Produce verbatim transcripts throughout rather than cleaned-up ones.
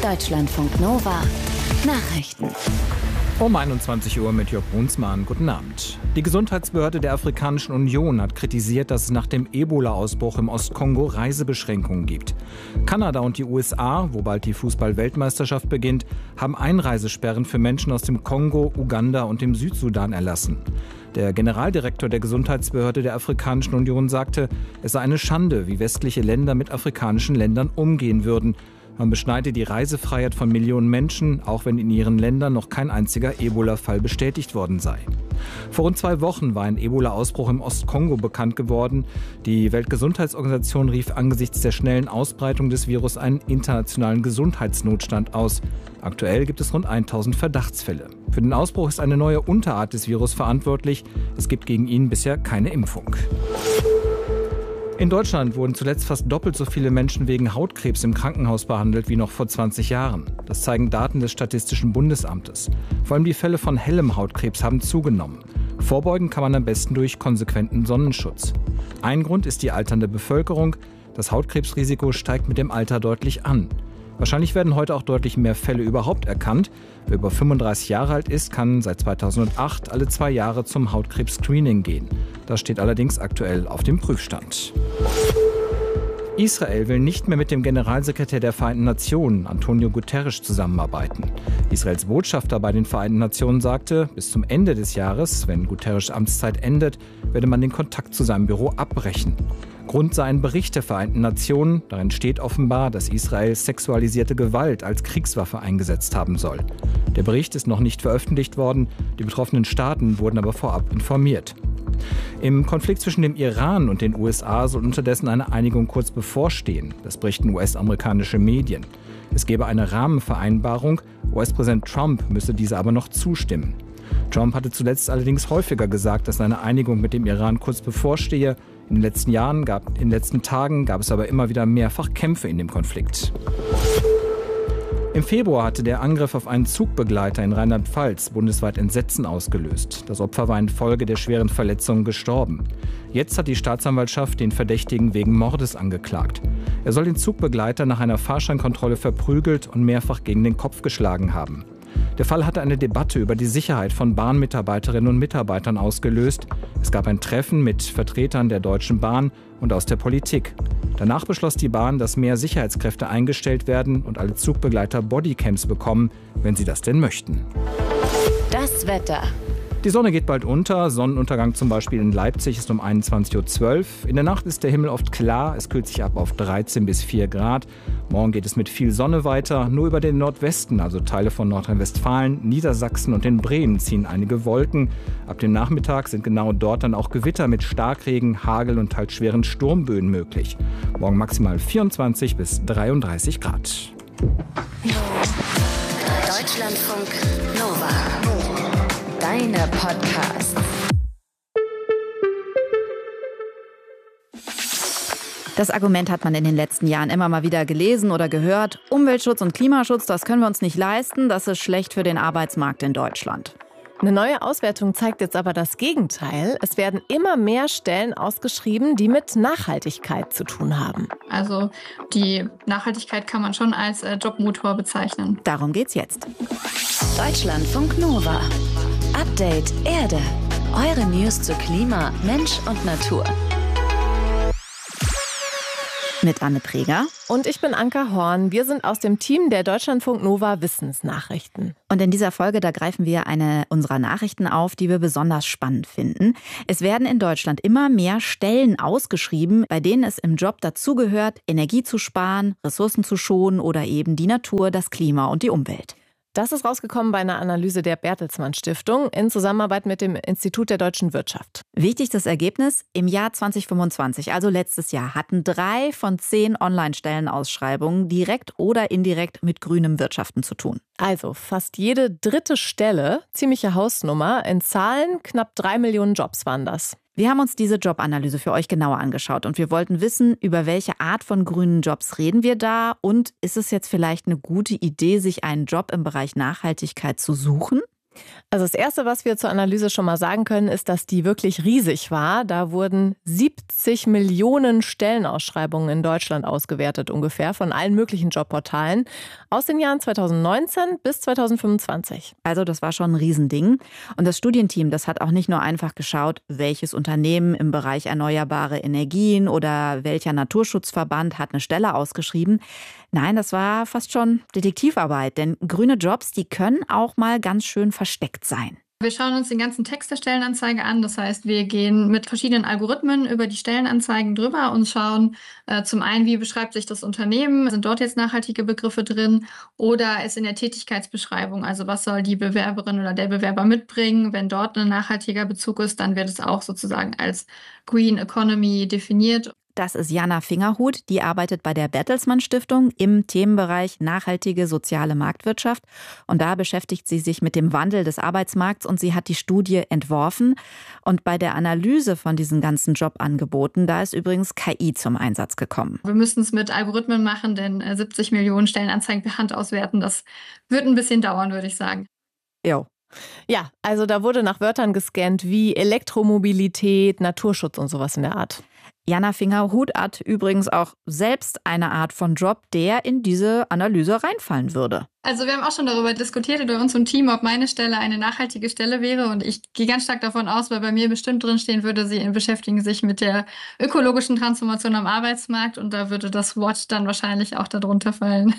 Deutschlandfunk Nova Nachrichten. Um einundzwanzig Uhr mit Jörg Brunsmann. Guten Abend. Die Gesundheitsbehörde der Afrikanischen Union hat kritisiert, dass es nach dem Ebola-Ausbruch im Ostkongo Reisebeschränkungen gibt. Kanada und die U S A, wo bald die Fußball-Weltmeisterschaft beginnt, haben Einreisesperren für Menschen aus dem Kongo, Uganda und dem Südsudan erlassen. Der Generaldirektor der Gesundheitsbehörde der Afrikanischen Union sagte, es sei eine Schande, wie westliche Länder mit afrikanischen Ländern umgehen würden. Man beschneide die Reisefreiheit von Millionen Menschen, auch wenn in ihren Ländern noch kein einziger Ebola-Fall bestätigt worden sei. Vor rund zwei Wochen war ein Ebola-Ausbruch im Ostkongo bekannt geworden. Die Weltgesundheitsorganisation rief angesichts der schnellen Ausbreitung des Virus einen internationalen Gesundheitsnotstand aus. Aktuell gibt es rund tausend Verdachtsfälle. Für den Ausbruch ist eine neue Unterart des Virus verantwortlich. Es gibt gegen ihn bisher keine Impfung. In Deutschland wurden zuletzt fast doppelt so viele Menschen wegen Hautkrebs im Krankenhaus behandelt wie noch vor zwanzig Jahren. Das zeigen Daten des Statistischen Bundesamtes. Vor allem die Fälle von hellem Hautkrebs haben zugenommen. Vorbeugen kann man am besten durch konsequenten Sonnenschutz. Ein Grund ist die alternde Bevölkerung. Das Hautkrebsrisiko steigt mit dem Alter deutlich an. Wahrscheinlich werden heute auch deutlich mehr Fälle überhaupt erkannt. Wer über fünfunddreißig Jahre alt ist, kann seit zweitausendacht alle zwei Jahre zum Hautkrebs-Screening gehen. Das steht allerdings aktuell auf dem Prüfstand. Israel will nicht mehr mit dem Generalsekretär der Vereinten Nationen, Antonio Guterres, zusammenarbeiten. Israels Botschafter bei den Vereinten Nationen sagte, bis zum Ende des Jahres, wenn Guterres' Amtszeit endet, werde man den Kontakt zu seinem Büro abbrechen. Grund sei ein Bericht der Vereinten Nationen. Darin steht offenbar, dass Israel sexualisierte Gewalt als Kriegswaffe eingesetzt haben soll. Der Bericht ist noch nicht veröffentlicht worden. Die betroffenen Staaten wurden aber vorab informiert. Im Konflikt zwischen dem Iran und den U S A soll unterdessen eine Einigung kurz bevorstehen. Das berichten U S-amerikanische Medien. Es gebe eine Rahmenvereinbarung. U S-Präsident Trump müsse diese aber noch zustimmen. Trump hatte zuletzt allerdings häufiger gesagt, dass eine Einigung mit dem Iran kurz bevorstehe. In den letzten Jahren gab, in den letzten Tagen gab es aber immer wieder mehrfach Kämpfe in dem Konflikt. Im Februar hatte der Angriff auf einen Zugbegleiter in Rheinland-Pfalz bundesweit Entsetzen ausgelöst. Das Opfer war infolge der schweren Verletzungen gestorben. Jetzt hat die Staatsanwaltschaft den Verdächtigen wegen Mordes angeklagt. Er soll den Zugbegleiter nach einer Fahrscheinkontrolle verprügelt und mehrfach gegen den Kopf geschlagen haben. Der Fall hatte eine Debatte über die Sicherheit von Bahnmitarbeiterinnen und Mitarbeitern ausgelöst. Es gab ein Treffen mit Vertretern der Deutschen Bahn und aus der Politik. Danach beschloss die Bahn, dass mehr Sicherheitskräfte eingestellt werden und alle Zugbegleiter Bodycams bekommen, wenn sie das denn möchten. Das Wetter. Die Sonne geht bald unter. Sonnenuntergang zum Beispiel in Leipzig ist um einundzwanzig Uhr zwölf. In der Nacht ist der Himmel oft klar. Es kühlt sich ab auf dreizehn bis vier Grad. Morgen geht es mit viel Sonne weiter. Nur über den Nordwesten, also Teile von Nordrhein-Westfalen, Niedersachsen und den Bremen, ziehen einige Wolken. Ab dem Nachmittag sind genau dort dann auch Gewitter mit Starkregen, Hagel und teils schweren Sturmböen möglich. Morgen maximal vierundzwanzig bis dreiunddreißig Grad. Deutschlandfunk Nova. Deine Podcasts. Das Argument hat man in den letzten Jahren immer mal wieder gelesen oder gehört. Umweltschutz und Klimaschutz, das können wir uns nicht leisten. Das ist schlecht für den Arbeitsmarkt in Deutschland. Eine neue Auswertung zeigt jetzt aber das Gegenteil. Es werden immer mehr Stellen ausgeschrieben, die mit Nachhaltigkeit zu tun haben. Also die Nachhaltigkeit kann man schon als äh, Jobmotor bezeichnen. Darum geht's jetzt. Deutschlandfunk Nova. Update Erde. Eure News zu Klima, Mensch und Natur. Mit Anne Preger. Und ich bin Anka Horn. Wir sind aus dem Team der Deutschlandfunk Nova Wissensnachrichten. Und in dieser Folge, da greifen wir eine unserer Nachrichten auf, die wir besonders spannend finden. Es werden in Deutschland immer mehr Stellen ausgeschrieben, bei denen es im Job dazugehört, Energie zu sparen, Ressourcen zu schonen oder eben die Natur, das Klima und die Umwelt. Das ist rausgekommen bei einer Analyse der Bertelsmann Stiftung in Zusammenarbeit mit dem Institut der deutschen Wirtschaft. Wichtig das Ergebnis: Im Jahr zwanzig fünfundzwanzig, also letztes Jahr, hatten drei von zehn Online-Stellenausschreibungen direkt oder indirekt mit grünem Wirtschaften zu tun. Also fast jede dritte Stelle, ziemliche Hausnummer. In Zahlen knapp drei Millionen Jobs waren das. Wir haben uns diese Jobanalyse für euch genauer angeschaut und wir wollten wissen, über welche Art von grünen Jobs reden wir da und ist es jetzt vielleicht eine gute Idee, sich einen Job im Bereich Nachhaltigkeit zu suchen? Also das Erste, was wir zur Analyse schon mal sagen können, ist, dass die wirklich riesig war. Da wurden siebzig Millionen Stellenausschreibungen in Deutschland ausgewertet, ungefähr von allen möglichen Jobportalen aus den Jahren zweitausendneunzehn bis zweitausendfünfundzwanzig. Also das war schon ein Riesending. Und das Studienteam, das hat auch nicht nur einfach geschaut, welches Unternehmen im Bereich erneuerbare Energien oder welcher Naturschutzverband hat eine Stelle ausgeschrieben. Nein, das war fast schon Detektivarbeit, denn grüne Jobs, die können auch mal ganz schön versteckt sein. Wir schauen uns den ganzen Text der Stellenanzeige an. Das heißt, wir gehen mit verschiedenen Algorithmen über die Stellenanzeigen drüber und schauen äh, zum einen, wie beschreibt sich das Unternehmen? Sind dort jetzt nachhaltige Begriffe drin? Oder ist in der Tätigkeitsbeschreibung, also was soll die Bewerberin oder der Bewerber mitbringen? Wenn dort ein nachhaltiger Bezug ist, dann wird es auch sozusagen als Green Economy definiert. Das ist Jana Fingerhut, die arbeitet bei der Bertelsmann Stiftung im Themenbereich nachhaltige soziale Marktwirtschaft. Und da beschäftigt sie sich mit dem Wandel des Arbeitsmarkts und sie hat die Studie entworfen. Und bei der Analyse von diesen ganzen Jobangeboten, da ist übrigens K I zum Einsatz gekommen. Wir müssen es mit Algorithmen machen, denn siebzig Millionen Stellenanzeigen per Hand auswerten, das wird ein bisschen dauern, würde ich sagen. Jo. Ja, also da wurde nach Wörtern gescannt wie Elektromobilität, Naturschutz und sowas in der Art. Jana Fingerhut hat übrigens auch selbst eine Art von Job, der in diese Analyse reinfallen würde. Also wir haben auch schon darüber diskutiert bei uns im Team, ob meine Stelle eine nachhaltige Stelle wäre. Und ich gehe ganz stark davon aus, weil bei mir bestimmt drinstehen würde, sie beschäftigen sich mit der ökologischen Transformation am Arbeitsmarkt. Und da würde das Wort dann wahrscheinlich auch darunter fallen.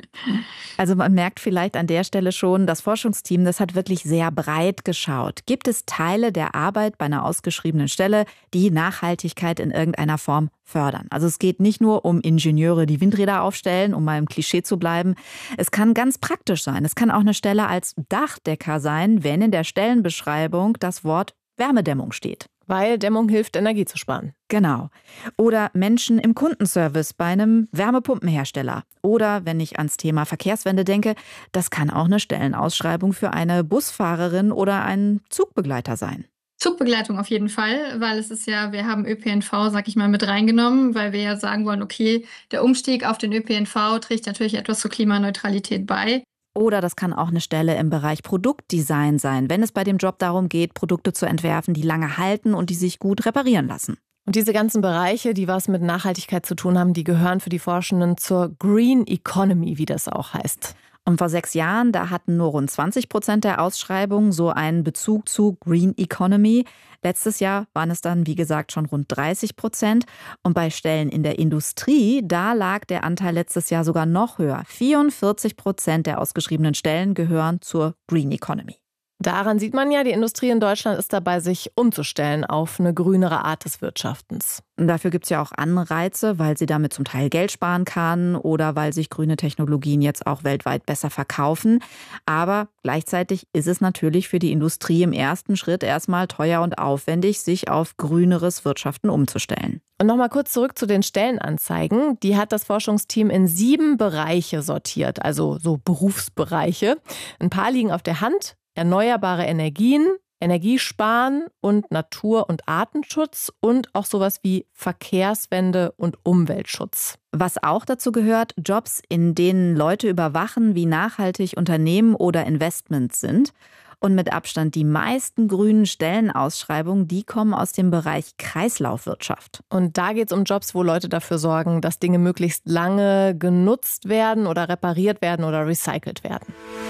Also man merkt vielleicht an der Stelle schon, das Forschungsteam, das hat wirklich sehr breit geschaut. Gibt es Teile der Arbeit bei einer ausgeschriebenen Stelle, die Nachhaltigkeit in irgendeiner Form fördern? Also es geht nicht nur um Ingenieure, die Windräder aufstellen, um mal im Klischee zu bleiben. Es kann ganz praktisch sein. Es kann auch eine Stelle als Dachdecker sein, wenn in der Stellenbeschreibung das Wort Wärmedämmung steht. Weil Dämmung hilft, Energie zu sparen. Genau. Oder Menschen im Kundenservice bei einem Wärmepumpenhersteller. Oder wenn ich ans Thema Verkehrswende denke, das kann auch eine Stellenausschreibung für eine Busfahrerin oder einen Zugbegleiter sein. Zugbegleitung auf jeden Fall, weil es ist ja, wir haben Ö P N V, sag ich mal, mit reingenommen, weil wir ja sagen wollen, okay, der Umstieg auf den Ö P N V trägt natürlich etwas zur Klimaneutralität bei. Oder das kann auch eine Stelle im Bereich Produktdesign sein, wenn es bei dem Job darum geht, Produkte zu entwerfen, die lange halten und die sich gut reparieren lassen. Und diese ganzen Bereiche, die was mit Nachhaltigkeit zu tun haben, die gehören für die Forschenden zur Green Economy, wie das auch heißt. Und vor sechs Jahren, da hatten nur rund zwanzig Prozent der Ausschreibungen so einen Bezug zu Green Economy. Letztes Jahr waren es dann, wie gesagt, schon rund dreißig Prozent. Und bei Stellen in der Industrie, da lag der Anteil letztes Jahr sogar noch höher. vierundvierzig Prozent der ausgeschriebenen Stellen gehören zur Green Economy. Daran sieht man ja, die Industrie in Deutschland ist dabei, sich umzustellen auf eine grünere Art des Wirtschaftens. Und dafür gibt es ja auch Anreize, weil sie damit zum Teil Geld sparen kann oder weil sich grüne Technologien jetzt auch weltweit besser verkaufen. Aber gleichzeitig ist es natürlich für die Industrie im ersten Schritt erstmal teuer und aufwendig, sich auf grüneres Wirtschaften umzustellen. Und nochmal kurz zurück zu den Stellenanzeigen. Die hat das Forschungsteam in sieben Bereiche sortiert, also so Berufsbereiche. Ein paar liegen auf der Hand. Erneuerbare Energien, Energiesparen und Natur- und Artenschutz und auch sowas wie Verkehrswende und Umweltschutz. Was auch dazu gehört, Jobs, in denen Leute überwachen, wie nachhaltig Unternehmen oder Investments sind. Und mit Abstand die meisten grünen Stellenausschreibungen, die kommen aus dem Bereich Kreislaufwirtschaft. Und da geht es um Jobs, wo Leute dafür sorgen, dass Dinge möglichst lange genutzt werden oder repariert werden oder recycelt werden.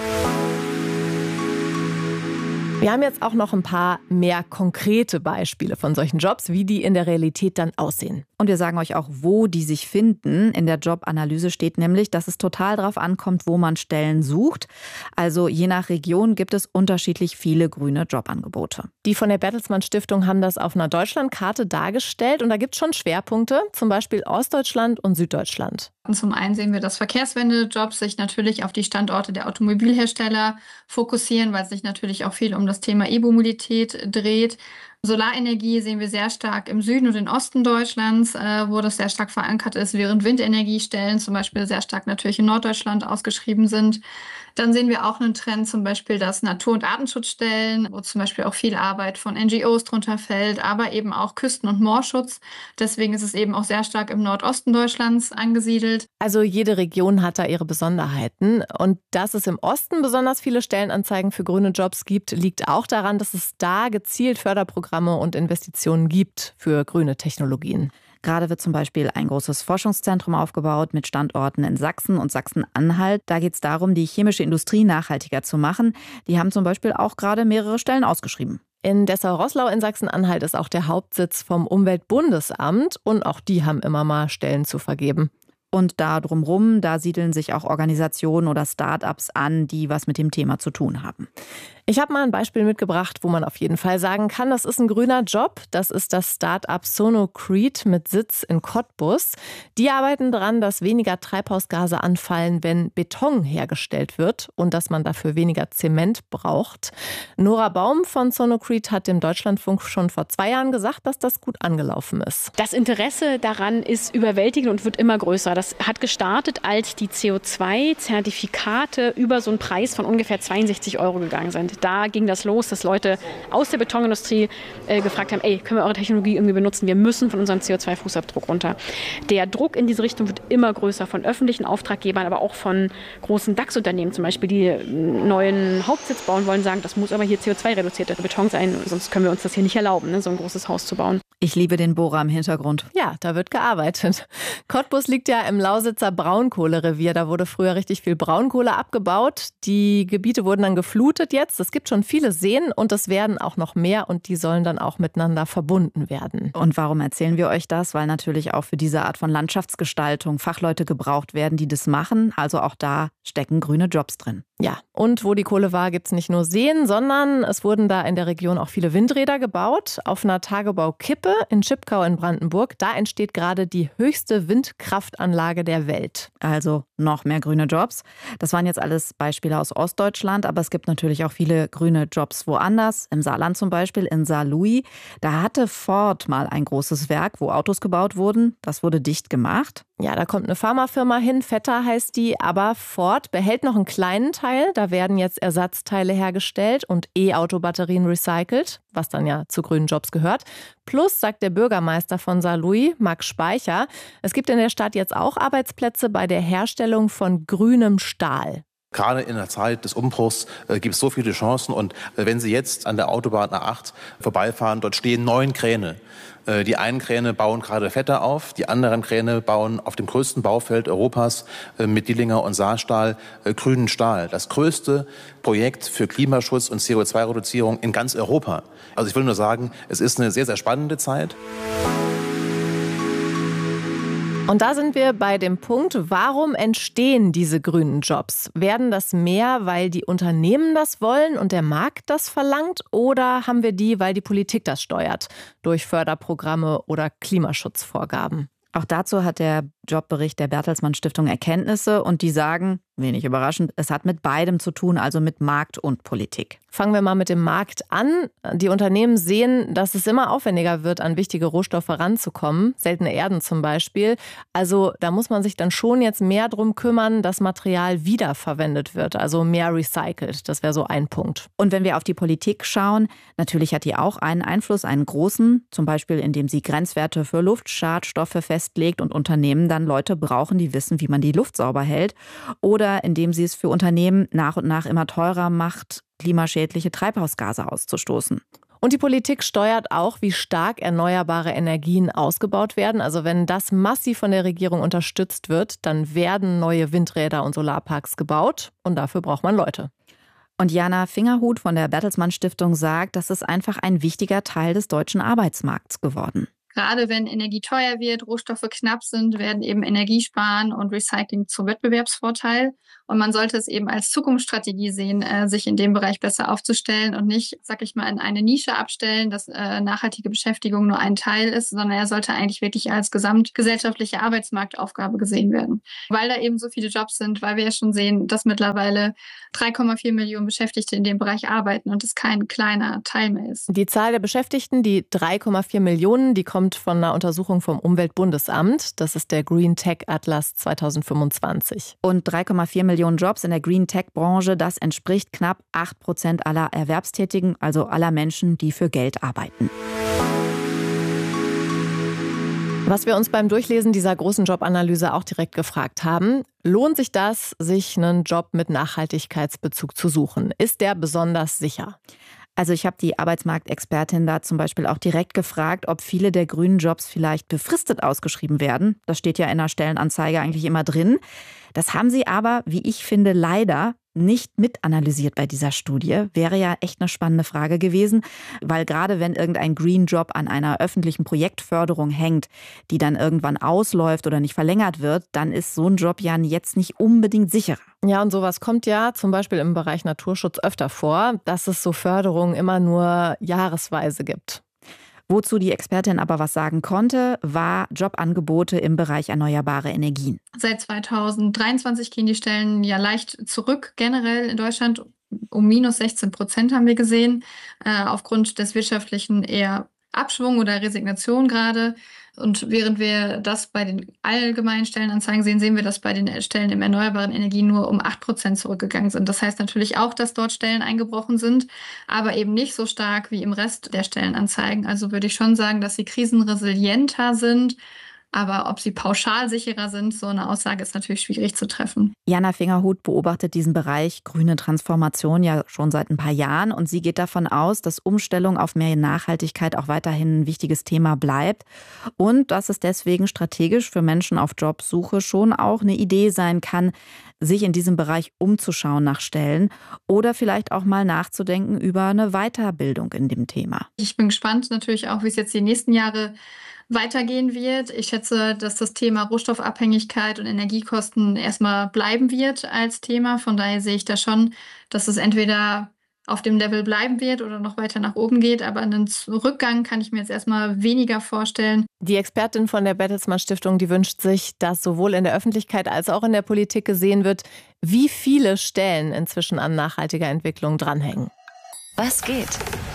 Wir haben jetzt auch noch ein paar mehr konkrete Beispiele von solchen Jobs, wie die in der Realität dann aussehen. Und wir sagen euch auch, wo die sich finden. In der Jobanalyse steht nämlich, dass es total darauf ankommt, wo man Stellen sucht. Also je nach Region gibt es unterschiedlich viele grüne Jobangebote. Die von der Bertelsmann Stiftung haben das auf einer Deutschlandkarte dargestellt. Und da gibt es schon Schwerpunkte, zum Beispiel Ostdeutschland und Süddeutschland. Und zum einen sehen wir, dass Verkehrswende-Jobs sich natürlich auf die Standorte der Automobilhersteller fokussieren, weil es sich natürlich auch viel um das Thema E-Mobilität dreht. Solarenergie sehen wir sehr stark im Süden und im Osten Deutschlands, äh, wo das sehr stark verankert ist, während Windenergiestellen zum Beispiel sehr stark natürlich in Norddeutschland ausgeschrieben sind. Dann sehen wir auch einen Trend, zum Beispiel, dass Natur- und Artenschutzstellen, wo zum Beispiel auch viel Arbeit von N G Os drunter fällt, aber eben auch Küsten- und Moorschutz. Deswegen ist es eben auch sehr stark im Nordosten Deutschlands angesiedelt. Also jede Region hat da ihre Besonderheiten. Und dass es im Osten besonders viele Stellenanzeigen für grüne Jobs gibt, liegt auch daran, dass es da gezielt Förderprogramme und Investitionen gibt für grüne Technologien. Gerade wird zum Beispiel ein großes Forschungszentrum aufgebaut mit Standorten in Sachsen und Sachsen-Anhalt. Da geht es darum, die chemische Industrie nachhaltiger zu machen. Die haben zum Beispiel auch gerade mehrere Stellen ausgeschrieben. In Dessau-Roßlau in Sachsen-Anhalt ist auch der Hauptsitz vom Umweltbundesamt und auch die haben immer mal Stellen zu vergeben. Und da drumherum, da siedeln sich auch Organisationen oder Start-ups an, die was mit dem Thema zu tun haben. Ich habe mal ein Beispiel mitgebracht, wo man auf jeden Fall sagen kann, das ist ein grüner Job. Das ist das Start-up Sonocrete mit Sitz in Cottbus. Die arbeiten daran, dass weniger Treibhausgase anfallen, wenn Beton hergestellt wird und dass man dafür weniger Zement braucht. Nora Baum von Sonocrete hat dem Deutschlandfunk schon vor zwei Jahren gesagt, dass das gut angelaufen ist. Das Interesse daran ist überwältigend und wird immer größer. Das hat gestartet, als die C O zwei Zertifikate über so einen Preis von ungefähr zweiundsechzig Euro gegangen sind. Da ging das los, dass Leute aus der Betonindustrie äh, gefragt haben, ey, können wir eure Technologie irgendwie benutzen? Wir müssen von unserem C O zwei Fußabdruck runter. Der Druck in diese Richtung wird immer größer von öffentlichen Auftraggebern, aber auch von großen DAX-Unternehmen zum Beispiel, die einen neuen Hauptsitz bauen wollen, sagen, das muss aber hier C O zwei reduzierter Beton sein, sonst können wir uns das hier nicht erlauben, ne, so ein großes Haus zu bauen. Ich liebe den Bohrer im Hintergrund. Ja, da wird gearbeitet. Cottbus liegt ja im Lausitzer Braunkohlerevier. Da wurde früher richtig viel Braunkohle abgebaut. Die Gebiete wurden dann geflutet jetzt. Es gibt schon viele Seen und es werden auch noch mehr und die sollen dann auch miteinander verbunden werden. Und warum erzählen wir euch das? Weil natürlich auch für diese Art von Landschaftsgestaltung Fachleute gebraucht werden, die das machen. Also auch da stecken grüne Jobs drin. Ja, und wo die Kohle war, gibt es nicht nur Seen, sondern es wurden da in der Region auch viele Windräder gebaut. Auf einer Tagebaukippe in Schipkau in Brandenburg, da entsteht gerade die höchste Windkraftanlage der Welt. Also noch mehr grüne Jobs. Das waren jetzt alles Beispiele aus Ostdeutschland, aber es gibt natürlich auch viele grüne Jobs woanders. Im Saarland zum Beispiel, in Saarlouis. Da hatte Ford mal ein großes Werk, wo Autos gebaut wurden. Das wurde dicht gemacht. Ja, da kommt eine Pharmafirma hin, Vetter heißt die, aber Ford behält noch einen kleinen Teil. Da werden jetzt Ersatzteile hergestellt und E-Auto-Batterien recycelt, was dann ja zu grünen Jobs gehört. Plus, sagt der Bürgermeister von Saarlouis, Max Speicher, es gibt in der Stadt jetzt auch Arbeitsplätze bei der Herstellung von grünem Stahl. Gerade in der Zeit des Umbruchs äh, gibt es so viele Chancen. Und äh, wenn Sie jetzt an der Autobahn A acht vorbeifahren, dort stehen neun Kräne. Äh, die einen Kräne bauen gerade Vetter auf, die anderen Kräne bauen auf dem größten Baufeld Europas äh, mit Dillinger und Saarstahl äh, grünen Stahl. Das größte Projekt für Klimaschutz und C O zwei Reduzierung in ganz Europa. Also ich will nur sagen, es ist eine sehr, sehr spannende Zeit. Und da sind wir bei dem Punkt, warum entstehen diese grünen Jobs? Werden das mehr, weil die Unternehmen das wollen und der Markt das verlangt? Oder haben wir die, weil die Politik das steuert, durch Förderprogramme oder Klimaschutzvorgaben? Auch dazu hat der Jobbericht der Bertelsmann Stiftung Erkenntnisse und die sagen, wenig überraschend, es hat mit beidem zu tun, also mit Markt und Politik. Fangen wir mal mit dem Markt an. Die Unternehmen sehen, dass es immer aufwendiger wird, an wichtige Rohstoffe ranzukommen, seltene Erden zum Beispiel. Also da muss man sich dann schon jetzt mehr drum kümmern, dass Material wiederverwendet wird, also mehr recycelt. Das wäre so ein Punkt. Und wenn wir auf die Politik schauen, natürlich hat die auch einen Einfluss, einen großen, zum Beispiel indem sie Grenzwerte für Luftschadstoffe festlegt und Unternehmen dann Leute brauchen, die wissen, wie man die Luft sauber hält. Oder indem sie es für Unternehmen nach und nach immer teurer macht, klimaschädliche Treibhausgase auszustoßen. Und die Politik steuert auch, wie stark erneuerbare Energien ausgebaut werden. Also wenn das massiv von der Regierung unterstützt wird, dann werden neue Windräder und Solarparks gebaut. Und dafür braucht man Leute. Und Jana Fingerhut von der Bertelsmann Stiftung sagt, das ist einfach ein wichtiger Teil des deutschen Arbeitsmarkts geworden. Gerade wenn Energie teuer wird, Rohstoffe knapp sind, werden eben Energiesparen und Recycling zum Wettbewerbsvorteil. Und man sollte es eben als Zukunftsstrategie sehen, äh, sich in dem Bereich besser aufzustellen und nicht, sag ich mal, in eine Nische abstellen, dass äh, nachhaltige Beschäftigung nur ein Teil ist, sondern er sollte eigentlich wirklich als gesamtgesellschaftliche Arbeitsmarktaufgabe gesehen werden. Weil da eben so viele Jobs sind, weil wir ja schon sehen, dass mittlerweile drei Komma vier Millionen Beschäftigte in dem Bereich arbeiten und es kein kleiner Teil mehr ist. Die Zahl der Beschäftigten, die drei Komma vier Millionen, die kommt kommt von einer Untersuchung vom Umweltbundesamt. Das ist der Green Tech Atlas zweitausendfünfundzwanzig. Und drei Komma vier Millionen Jobs in der Green Tech-Branche, das entspricht knapp acht Prozent aller Erwerbstätigen, also aller Menschen, die für Geld arbeiten. Was wir uns beim Durchlesen dieser großen Jobanalyse auch direkt gefragt haben: Lohnt sich das, sich einen Job mit Nachhaltigkeitsbezug zu suchen? Ist der besonders sicher? Also ich habe die Arbeitsmarktexpertin da zum Beispiel auch direkt gefragt, ob viele der grünen Jobs vielleicht befristet ausgeschrieben werden. Das steht ja in der Stellenanzeige eigentlich immer drin. Das haben sie aber, wie ich finde, leider nicht mit analysiert bei dieser Studie. Wäre ja echt eine spannende Frage gewesen, weil gerade wenn irgendein Green Job an einer öffentlichen Projektförderung hängt, die dann irgendwann ausläuft oder nicht verlängert wird, dann ist so ein Job ja jetzt nicht unbedingt sicherer. Ja, und sowas kommt ja zum Beispiel im Bereich Naturschutz öfter vor, dass es so Förderungen immer nur jahresweise gibt. Wozu die Expertin aber was sagen konnte, war Jobangebote im Bereich erneuerbare Energien. Seit zweitausenddreiundzwanzig gehen die Stellen ja leicht zurück, generell in Deutschland. Um minus sechzehn Prozent haben wir gesehen, äh, aufgrund des wirtschaftlichen eher Abschwung oder Resignation gerade. Und während wir das bei den allgemeinen Stellenanzeigen sehen, sehen wir, dass bei den Stellen im erneuerbaren Energien nur um acht Prozent zurückgegangen sind. Das heißt natürlich auch, dass dort Stellen eingebrochen sind, aber eben nicht so stark wie im Rest der Stellenanzeigen. Also würde ich schon sagen, dass sie krisenresilienter sind. Aber ob sie pauschal sicherer sind, so eine Aussage ist natürlich schwierig zu treffen. Jana Fingerhut beobachtet diesen Bereich grüne Transformation ja schon seit ein paar Jahren. Und sie geht davon aus, dass Umstellung auf mehr Nachhaltigkeit auch weiterhin ein wichtiges Thema bleibt. Und dass es deswegen strategisch für Menschen auf Jobsuche schon auch eine Idee sein kann, sich in diesem Bereich umzuschauen nach Stellen oder vielleicht auch mal nachzudenken über eine Weiterbildung in dem Thema. Ich bin gespannt natürlich auch, wie es jetzt die nächsten Jahre weitergehen wird. Ich schätze, dass das Thema Rohstoffabhängigkeit und Energiekosten erstmal bleiben wird als Thema. Von daher sehe ich da schon, dass es entweder auf dem Level bleiben wird oder noch weiter nach oben geht. Aber einen Rückgang kann ich mir jetzt erstmal weniger vorstellen. Die Expertin von der Bertelsmann Stiftung, die wünscht sich, dass sowohl in der Öffentlichkeit als auch in der Politik gesehen wird, wie viele Stellen inzwischen an nachhaltiger Entwicklung dranhängen. Was geht?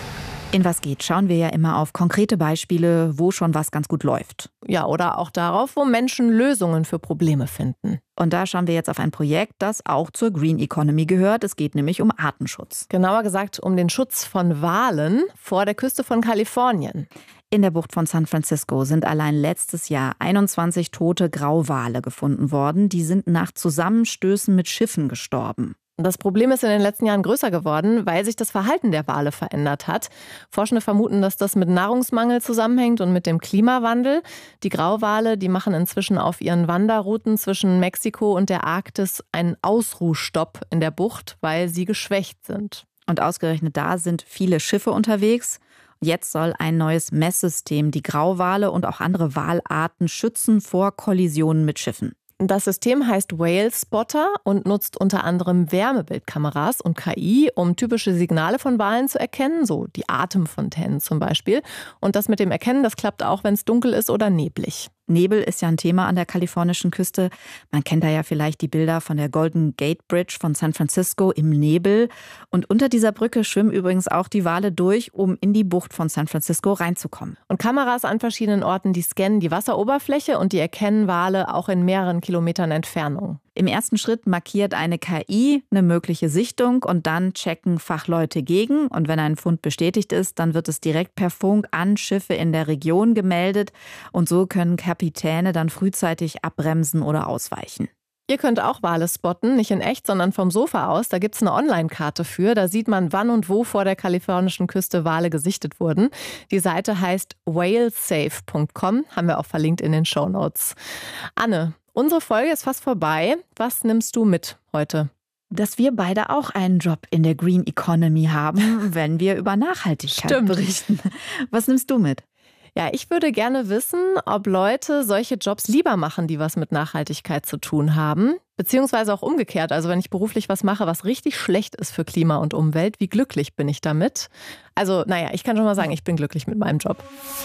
In Was geht schauen wir ja immer auf konkrete Beispiele, wo schon was ganz gut läuft. Ja, oder auch darauf, wo Menschen Lösungen für Probleme finden. Und da schauen wir jetzt auf ein Projekt, das auch zur Green Economy gehört. Es geht nämlich um Artenschutz. Genauer gesagt um den Schutz von Walen vor der Küste von Kalifornien. In der Bucht von San Francisco sind allein letztes Jahr einundzwanzig tote Grauwale gefunden worden. Die sind nach Zusammenstößen mit Schiffen gestorben. Das Problem ist in den letzten Jahren größer geworden, weil sich das Verhalten der Wale verändert hat. Forschende vermuten, dass das mit Nahrungsmangel zusammenhängt und mit dem Klimawandel. Die Grauwale, die machen inzwischen auf ihren Wanderrouten zwischen Mexiko und der Arktis einen Ausruhstopp in der Bucht, weil sie geschwächt sind. Und ausgerechnet da sind viele Schiffe unterwegs. Jetzt soll ein neues Messsystem die Grauwale und auch andere Walarten schützen vor Kollisionen mit Schiffen. Das System heißt Whale Spotter und nutzt unter anderem Wärmebildkameras und K I, um typische Signale von Walen zu erkennen, so die Atemfontänen zum Beispiel. Und das mit dem Erkennen, das klappt auch, wenn es dunkel ist oder neblig. Nebel ist ja ein Thema an der kalifornischen Küste. Man kennt da ja vielleicht die Bilder von der Golden Gate Bridge von San Francisco im Nebel. Und unter dieser Brücke schwimmen übrigens auch die Wale durch, um in die Bucht von San Francisco reinzukommen. Und Kameras an verschiedenen Orten, die scannen die Wasseroberfläche und die erkennen Wale auch in mehreren Kilometern Entfernung. Im ersten Schritt markiert eine K I eine mögliche Sichtung und dann checken Fachleute gegen. Und wenn ein Fund bestätigt ist, dann wird es direkt per Funk an Schiffe in der Region gemeldet. Und so können Kapitäne dann frühzeitig abbremsen oder ausweichen. Ihr könnt auch Wale spotten, nicht in echt, sondern vom Sofa aus. Da gibt es eine Online-Karte für. Da sieht man, wann und wo vor der kalifornischen Küste Wale gesichtet wurden. Die Seite heißt whalesafe punkt com, haben wir auch verlinkt in den Shownotes. Anne, unsere Folge ist fast vorbei. Was nimmst du mit heute? Dass wir beide auch einen Job in der Green Economy haben, wenn wir über Nachhaltigkeit Stimmt. berichten. Was nimmst du mit? Ja, ich würde gerne wissen, ob Leute solche Jobs lieber machen, die was mit Nachhaltigkeit zu tun haben. Beziehungsweise auch umgekehrt. Also wenn ich beruflich was mache, was richtig schlecht ist für Klima und Umwelt, wie glücklich bin ich damit? Also naja, ich kann schon mal sagen, ich bin glücklich mit meinem Job.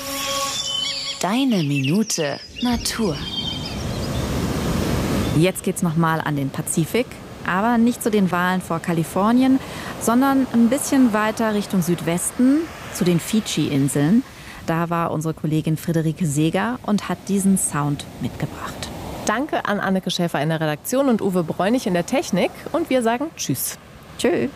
Deine Minute Natur. Jetzt geht's nochmal an den Pazifik, aber nicht zu den Walen vor Kalifornien, sondern ein bisschen weiter Richtung Südwesten, zu den Fidschi-Inseln. Da war unsere Kollegin Friederike Seeger und hat diesen Sound mitgebracht. Danke an Anneke Schäfer in der Redaktion und Uwe Bräunig in der Technik. Und wir sagen Tschüss. Tschüss.